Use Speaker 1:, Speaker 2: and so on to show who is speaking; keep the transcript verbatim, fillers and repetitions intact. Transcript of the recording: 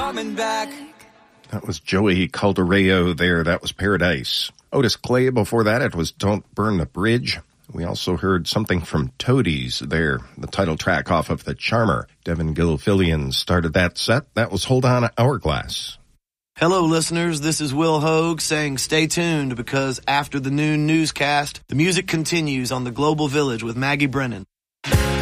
Speaker 1: coming back.
Speaker 2: That was Joey Caldereo there. That was Paradise. Otis Clay before that, it was Don't Burn the Bridge. We also heard something from Toadies there, the title track off of The Charmer. Devin Gilfillian started that set. That was Hold On Hourglass.
Speaker 3: Hello, listeners. This is Will Hogue saying stay tuned because after the noon newscast, the music continues on the Global Village with Maggie Brennan.